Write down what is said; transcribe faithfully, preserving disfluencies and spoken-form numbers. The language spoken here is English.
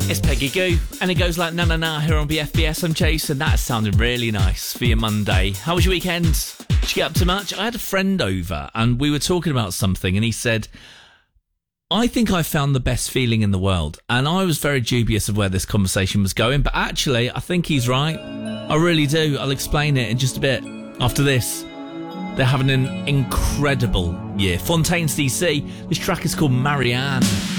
It's Peggy Goo, and it goes like na na na here on B F B S. I'm Jason. That's sounding really nice for your Monday. How was your weekend? Did you get up to much? I had a friend over, and we were talking about something, and he said, I think I found the best feeling in the world. And I was very dubious of where this conversation was going, but actually, I think he's right. I really do. I'll explain it in just a bit. After this, they're having an incredible year. Fontaines D C. This track is called Marianne.